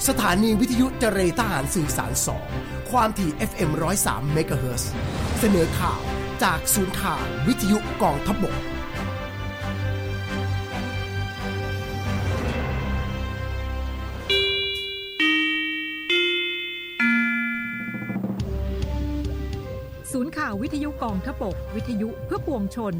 สถานีวิทยุเจเรทหารสื่อสาร2ความถี่ FM 103 เมกะเฮิรตซ์เสนอข่าวจากศูนย์ข่าววิทยุกองทัพบกศูนย์ข่าววิทยุกองทัพบกวิทยุเพื่อปวงชน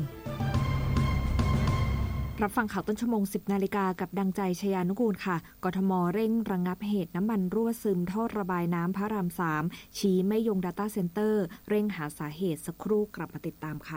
รับฟังข่าวต้นชั่วโมง 10 นาฬิกากับดังใจชยานุกูลค่ะกทมเร่งระงับเหตุน้ำมันรั่วซึมท่อระบายน้ำพระราม3ชี้ไม่ยง Data Center เร่งหาสาเหตุสักครู่กลับมาติดตามค่ะ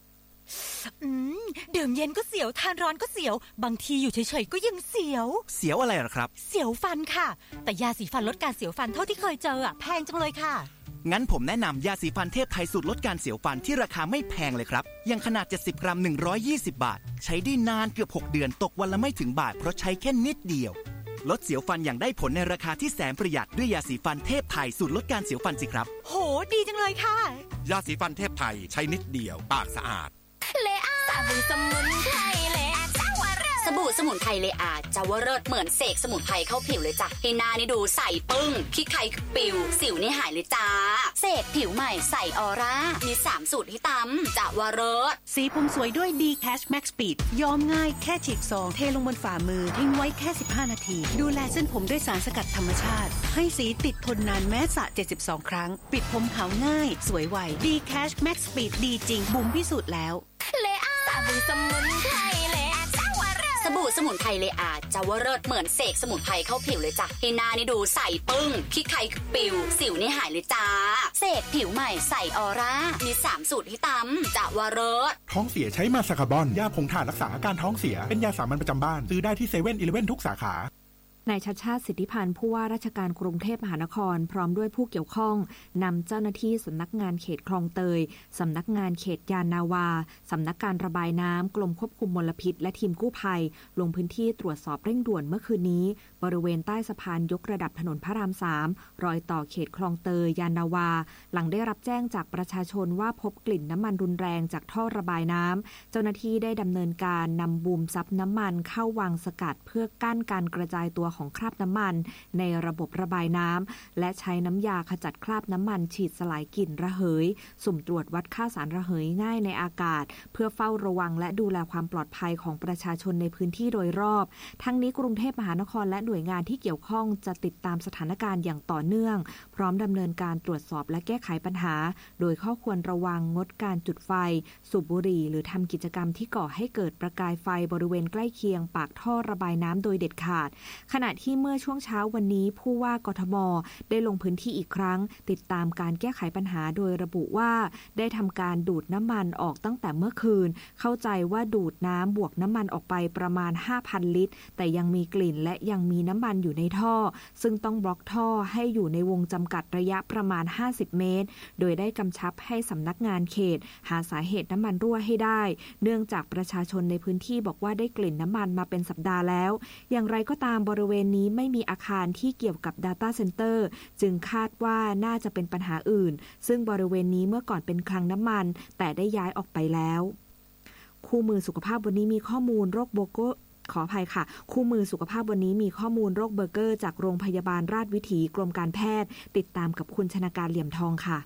ดื่มเย็นก็เสียวทานร้อนก็เสียวบางทีอยู่เฉยๆก็ยังเสียวอะไรหรอครับเสียวฟันค่ะแต่ยาสีฟันลดการเสียวฟันเท่าที่เคยเจอแพงจังเลยค่ะงั้นผมแนะนำยาสีฟันเทพไทยสูตรลดการเสียวฟันที่ราคาไม่แพงเลยครับยังขนาด70กรัม120บาทใช้ได้นานเกือบ6เดือนตกวันละไม่ถึงบาทเพราะใช้แค่นิดเดียวลดเสียวฟันอย่างได้ผลในราคาที่แสนประหยัดด้วยยาสีฟันเทพไทยสูตรลดการเสียวฟันสิครับโหดีจังเลยค่ะยาสีฟันเทพไทยใช้นิดเดียวปากสะอาดเลอาสบู่สมุนไพรเลอาเจ้าวเริศสบู่สมุนไพรเลอาเจ้าวเริศเหมือนเสกสมุนไพรเข้าผิวเลยจ้ะให้หน้านี่ดูใสปึ้งขี้ใครปิวสิวนี่หายเลยจ้าเสกผิวใหม่ใสออร่ามี3สูตรที่ตำเจ้าวเริศสีผมสวยด้วย D Cash Max Speed ย้อมง่ายแค่ฉีกซองเทลงบนฝ่ามือทิ้งไว้แค่15นาทีดูแลเส้นผมด้วยสารสกัดธรรมชาติให้สีติดทนนานแม้สระ72ครั้งปิดผมขาวง่ายสวยไว D Cash Max Speed ดีจริงบุ๋มพิสูจน์แล้วเลอาสบู่สมุนไพรเลอาเจ้าวเริศสบู่สมุนไพรเลอาเจ้าวเริศเหมือนเสกสมุนไพรเข้าผิวเลยจ้ะให้หน้านี่ดูใสปึ้งขี้ใครปิวสิวนี่หายเลยจ้าเสกผิวใหม่ใสออร่ามี3สูตรที่ตำเจ้าวเริศท้องเสียใช้มาสคาร์บอนยาผงถ่านรักษาอาการท้องเสียเป็นยาสามัญประจำบ้านซื้อได้ที่7-11ทุกสาขานายชัชชาติสิทธิพันธ์ผู้ว่าราชการกรุงเทพมหานครพร้อมด้วยผู้เกี่ยวข้องนำเจ้าหน้าที่สำนักงานเขตคลองเตยสำนักงานเขตยานนาวาสำนักการระบายน้ำกรมควบคุมมลพิษและทีมกู้ภัยลงพื้นที่ตรวจสอบเร่งด่วนเมื่อคืนนี้บริเวณใต้สะพานยกระดับถนนพระราม3รอยต่อเขตคลองเตยยานนาวาหลังได้รับแจ้งจากประชาชนว่าพบกลิ่นน้ำมันรุนแรงจากท่อระบายน้ำเจ้าหน้าที่ได้ดำเนินการนำบูมซับน้ำมันเข้าวางสกัดเพื่อกั้นการกระจายตัวของคราบน้ำมันในระบบระบายน้ำและใช้น้ำยาขจัดคราบน้ำมันฉีดสลายกลิ่นระเหยสุ่มตรวจวัดค่าสารระเหยง่ายในอากาศเพื่อเฝ้าระวังและดูแลความปลอดภัยของประชาชนในพื้นที่โดยรอบทั้งนี้กรุงเทพมหานครและหน่วยงานที่เกี่ยวข้องจะติดตามสถานการณ์อย่างต่อเนื่องพร้อมดำเนินการตรวจสอบและแก้ไขปัญหาโดยข้อควรระวังงดการจุดไฟสูบบุหรี่หรือทำกิจกรรมที่ก่อให้เกิดประกายไฟบริเวณใกล้เคียงปากท่อระบายน้ำโดยเด็ดขาดขณะที่เมื่อช่วงเช้าวันนี้ผู้ว่ากทมได้ลงพื้นที่อีกครั้งติดตามการแก้ไขปัญหาโดยระบุว่าได้ทำการดูดน้ำมันออกตั้งแต่เมื่อคืนเข้าใจว่าดูดน้ำบวกน้ำมันออกไปประมาณ 5,000 ลิตรแต่ยังมีกลิ่นและยังมีน้ำมันอยู่ในท่อซึ่งต้องบล็อกท่อให้อยู่ในวงจำกัดระยะประมาณ50เมตรโดยได้กำชับให้สำนักงานเขตหาสาเหตุน้ำมันรั่วให้ได้เนื่องจากประชาชนในพื้นที่บอกว่าได้กลิ่นน้ำมันมาเป็นสัปดาห์แล้วอย่างไรก็ตามบริเวณนี้ไม่มีอาคารที่เกี่ยวกับ Data Center จึงคาดว่าน่าจะเป็นปัญหาอื่นซึ่งบริเวณนี้เมื่อก่อนเป็นคลังน้ำมันแต่ได้ย้ายออกไปแล้วคู่มือสุขภาพวันนี้มีข้อมูลโรคโบโกขออภัยค่ะคู่มือสุขภาพวันนี้มีข้อมูลโรคเบอร์เกอร์จากโรงพยาบาลราชวิถีกรมการแพทย์ติดตามกับคุณชนาการเหลี่ยมทองค่ะ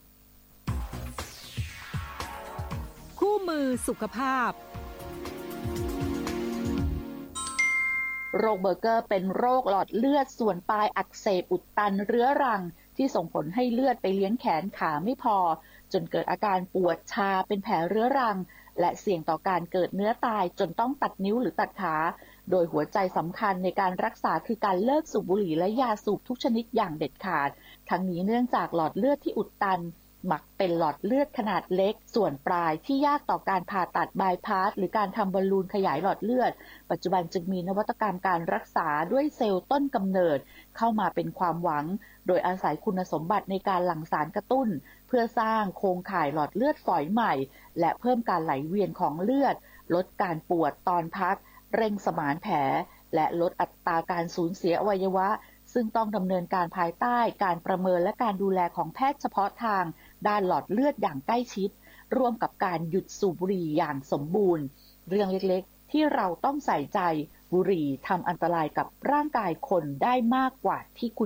คู่มือสุขภาพโรคเบอร์เกอร์เป็นโรคหลอดเลือดส่วนปลายอักเสบอุดตันเรื้อรังที่ส่งผลให้เลือดไปเลี้ยงแขนขาไม่พอจนเกิดอาการปวดชาเป็นแผลเรื้อรังและเสี่ยงต่อการเกิดเนื้อตายจนต้องตัดนิ้วหรือตัดขาโดยหัวใจสำคัญในการรักษาคือการเลิกสูบบุหรี่และยาสูบทุกชนิดอย่างเด็ดขาดทั้งนี้เนื่องจากหลอดเลือดที่อุดตันมักเป็นหลอดเลือดขนาดเล็กส่วนปลายที่ยากต่อการผ่าตัดบายพาสหรือการทำบอลลูนขยายหลอดเลือดปัจจุบันจึงมีนวัตกรรมการรักษาด้วยเซลล์ต้นกำเนิดเข้ามาเป็นความหวังโดยอาศัยคุณสมบัติในการหลั่งสารกระตุ้นเพื่อสร้างโครงข่ายหลอดเลือดฝอยใหม่และเพิ่มการไหลเวียนของเลือดลดการปวดตอนพักเร่งสมานแผลและลดอัตราการสูญเสียอวัยวะซึ่งต้องดำเนินการภายใต้การประเมินและการดูแลของแพทย์เฉพาะทางด้านหลอดเลือดอย่างใกล้ชิดร่วมกับการหยุดสูบบุหรี่อย่างสมบูรณ์เรื่องเล็กๆที่เราต้องใส่ใจบุหรี่ทำอันตรายกับร่างกายคนได้มากกว่าที่คุณ